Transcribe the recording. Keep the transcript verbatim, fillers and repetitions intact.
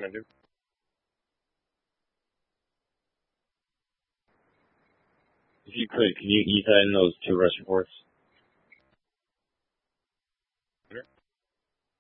going to do. If you could, can you e-sign those two rush reports?